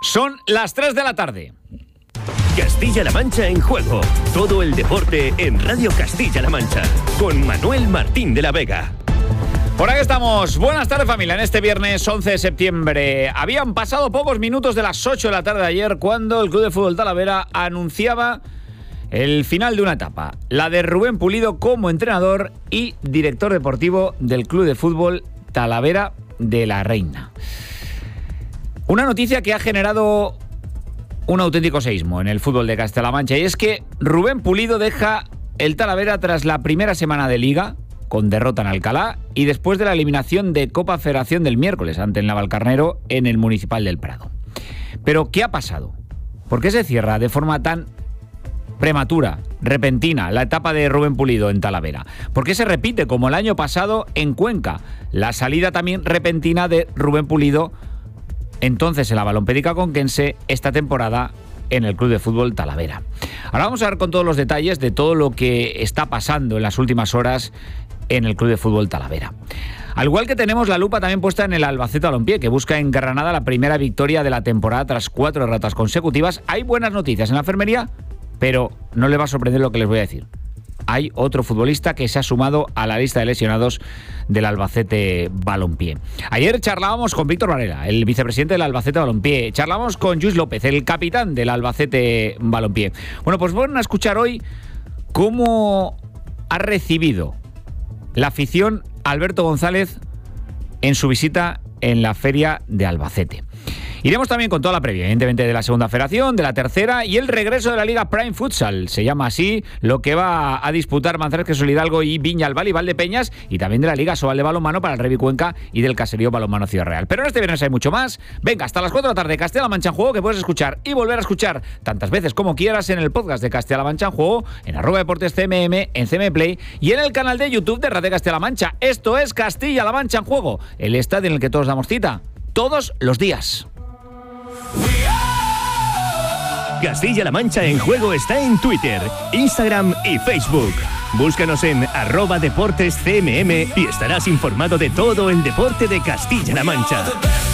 Son las 3 de la tarde. Castilla-La Mancha en juego. Todo el deporte en Radio Castilla-La Mancha. Con Manuel Martín de la Vega. Por aquí estamos. Buenas tardes, familia. En este viernes 11 de septiembre. Habían pasado pocos minutos de las 8 de la tarde de ayer cuando el Club de Fútbol Talavera anunciaba el final de una etapa. La de Rubén Pulido como entrenador y director deportivo del Club de Fútbol Talavera de la Reina. Una noticia que ha generado un auténtico seísmo en el fútbol de Castilla-La Mancha, y es que Rubén Pulido deja el Talavera tras la primera semana de Liga, con derrota en Alcalá, y después de la eliminación de Copa Federación del miércoles ante el Navalcarnero en el Municipal del Prado. Pero, ¿qué ha pasado? ¿Por qué se cierra de forma tan prematura, repentina, la etapa de Rubén Pulido en Talavera? ¿Por qué se repite, como el año pasado en Cuenca, la salida también repentina de Rubén Pulido, entonces en la Balompédica Conquense, esta temporada en el Club de Fútbol Talavera? Ahora vamos a ver con todos los detalles de todo lo que está pasando en las últimas horas en el Club de Fútbol Talavera. Al igual que tenemos la lupa también puesta en el Albacete Balompié, que busca en Granada la primera victoria de la temporada tras 4 derrotas consecutivas. Hay buenas noticias en la enfermería, pero no le va a sorprender lo que les voy a decir. Hay otro futbolista que se ha sumado a la lista de lesionados del Albacete Balompié. Ayer charlábamos con Víctor Varela, el vicepresidente del Albacete Balompié. Charlábamos con Lluís López, el capitán del Albacete Balompié. Bueno, pues van a escuchar hoy cómo ha recibido la afición Alberto González en su visita en la feria de Albacete. Iremos también con toda la previa, evidentemente, de la segunda federación, de la tercera y el regreso de la Liga Prime Futsal. Se llama así lo que va a disputar Manzanares, Queso Hidalgo y Viñalbal y Valdepeñas, y también de la Liga Sobal de Balonmano para el Revi Cuenca y del Caserío Balonmano Ciudad Real. Pero en este viernes hay mucho más. Venga, hasta las 4 de la tarde, Castilla-La Mancha en Juego, que puedes escuchar y volver a escuchar tantas veces como quieras en el podcast de Castilla-La Mancha en Juego, en @deportescmm, en CM Play y en el canal de YouTube de Radio Castilla-La Mancha. Esto es Castilla-La Mancha en Juego, el estadio en el que todos damos cita todos los días. Castilla-La Mancha en Juego está en Twitter, Instagram y Facebook. Búscanos en @deportescmm y estarás informado de todo el deporte de Castilla-La Mancha.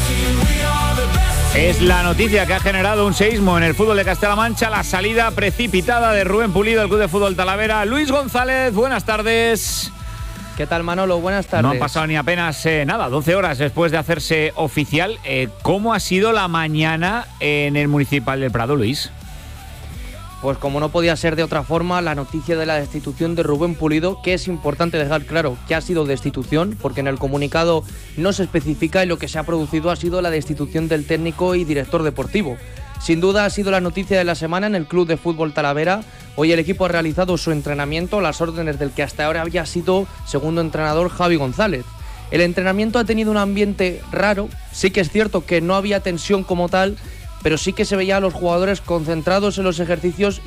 Es la noticia que ha generado un seísmo en el fútbol de Castilla-La Mancha, la salida precipitada de Rubén Pulido del Club de Fútbol Talavera. Luis González, buenas tardes. ¿Qué tal, Manolo? Buenas tardes. No han pasado ni apenas 12 horas después de hacerse oficial. ¿Cómo ha sido la mañana en el Municipal del Prado, Luis? Pues como no podía ser de otra forma, la noticia de la destitución de Rubén Pulido, que es importante dejar claro que ha sido destitución, porque en el comunicado no se especifica, y lo que se ha producido ha sido la destitución del técnico y director deportivo. Sin duda ha sido la noticia de la semana en el Club de Fútbol Talavera. Hoy el equipo ha realizado su entrenamiento a las órdenes del que hasta ahora había sido segundo entrenador, Javi González. El entrenamiento ha tenido un ambiente raro. Sí que es cierto que no había tensión como tal, pero sí que se veía a los jugadores concentrados en los ejercicios